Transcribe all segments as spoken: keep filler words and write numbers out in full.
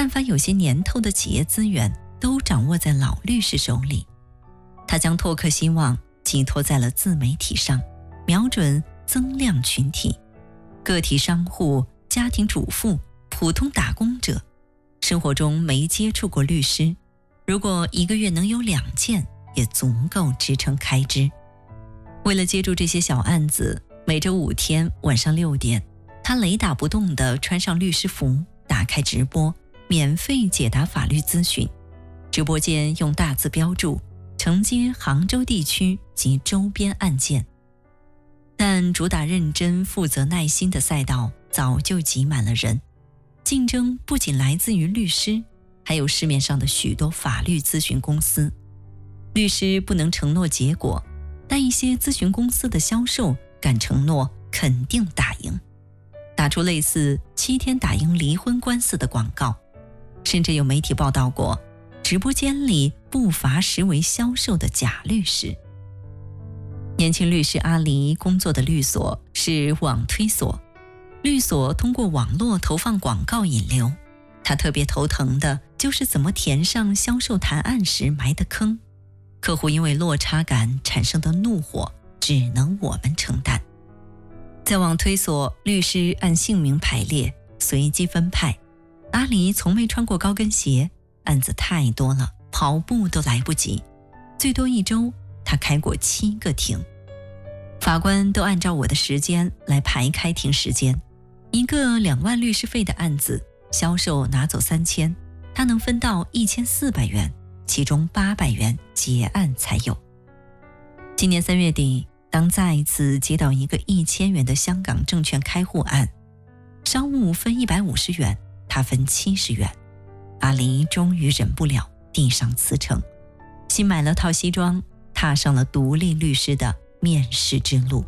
但凡有些年头的企业资源都掌握在老律师手里。他将拓客希望寄托在了自媒体上，瞄准增量群体，个体商户、家庭主妇、普通打工者，生活中没接触过律师，如果一个月能有两件，也足够支撑开支。为了接住这些小案子，每周五天晚上六点，他雷打不动地穿上律师服，打开直播，免费解答法律咨询。直播间用大字标注承接杭州地区及周边案件。但主打认真、负责、耐心的赛道早就挤满了人，竞争不仅来自于律师，还有市面上的许多法律咨询公司。律师不能承诺结果，但一些咨询公司的销售敢承诺肯定打赢，打出类似七天打赢离婚官司的广告。甚至有媒体报道过，直播间里不乏实为销售的假律师。年轻律师阿黎工作的律所是网推所，律所通过网络投放广告引流，他特别头疼的就是怎么填上销售谈案时埋的坑，客户因为落差感产生的怒火只能我们承担。在网推所，律师按姓名排列，随机分派。阿黎从没穿过高跟鞋，案子太多了，跑步都来不及，最多一周他开过七个庭。法官都按照我的时间来排开庭时间，一个两万律师费的案子，销售拿走三千，他能分到一千四百元，其中八百元结案才有。今年三月底，当再一次接到一个一千元的香港证券开户案，商务分一百五十元，他分七十元，阿黎终于忍不了，递上辞呈，新买了套西装，踏上了独立律师的面试之路。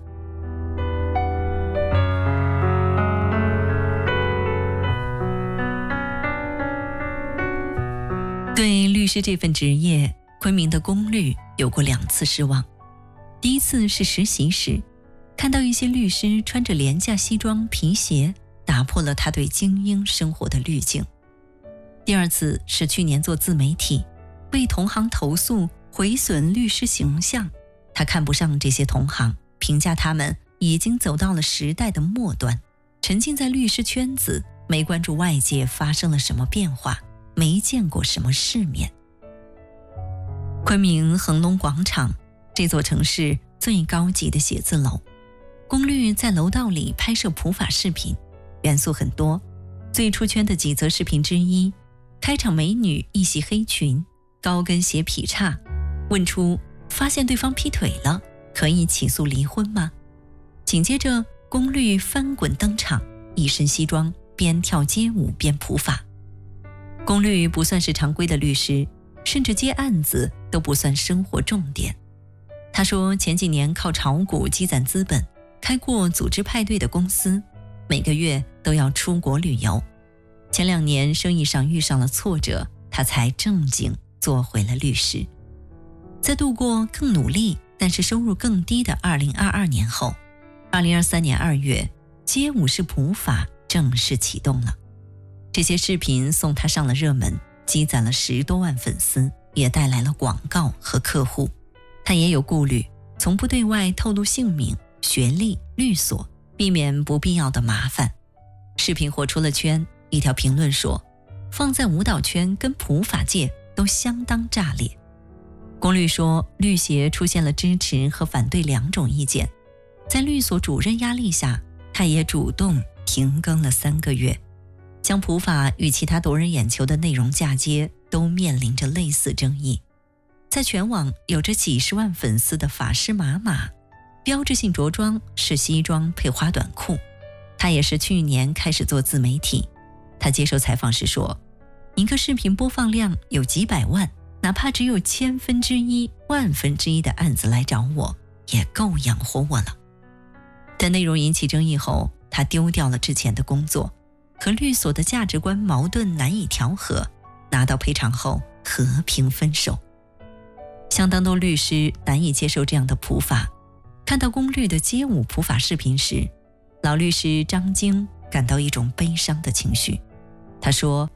对律师这份职业，昆明的龚律有过两次失望。第一次是实习时，看到一些律师穿着廉价西装皮鞋，打破了他对精英生活的滤镜。第二次是去年做自媒体，被同行投诉毁损律师形象，他看不上这些同行，评价他们已经走到了时代的末端，沉浸在律师圈子，没关注外界发生了什么变化，没见过什么世面。昆明恒隆广场，这座城市最高级的写字楼，龚律在楼道里拍摄普法视频，元素很多。最出圈的几则视频之一，开场美女一袭黑裙，高跟鞋劈叉，问出发现对方劈腿了，可以起诉离婚吗？紧接着龚律翻滚登场，一身西装，边跳街舞边普法。龚律不算是常规的律师，甚至接案子都不算生活重点。他说前几年靠炒股积攒资本，开过组织派对的公司，每个月都要出国旅游。前两年生意上遇上了挫折，他才正经做回了律师。在度过更努力但是收入更低的二零二二年后，二零二三年二月，街舞式普法正式启动了。这些视频送他上了热门，积攒了十多万粉丝，也带来了广告和客户。他也有顾虑，从不对外透露姓名、学历、律所，避免不必要的麻烦。视频火出了圈，一条评论说，放在舞蹈圈跟普法界都相当炸裂。龚律说，律协出现了支持和反对两种意见，在律所主任压力下，他也主动停更了三个月，将普法与其他夺人眼球的内容嫁接，都面临着类似争议。在全网有着几十万粉丝的法师马马，标志性着装是西装配花短裤。他也是去年开始做自媒体。他接受采访时说，一个视频播放量有几百万，哪怕只有千分之一、万分之一的案子来找我，也够养活我了。但内容引起争议后，他丢掉了之前的工作，和律所的价值观矛盾难以调和，拿到赔偿后和平分手。相当多律师难以接受这样的普法，看到龚律的街舞普法视频时，老律师张晶感到一种悲伤的情绪。他说，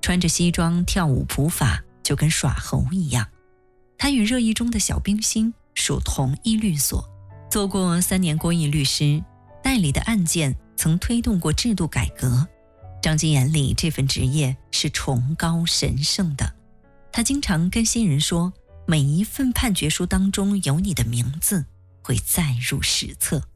穿着西装跳舞普法，就跟耍猴一样。他与热议中的小冰心属同一律所，做过三年公益律师，代理的案件曾推动过制度改革。张晶眼里这份职业是崇高神圣的，他经常跟新人说，每一份判决书当中有你的名字，会载入史册。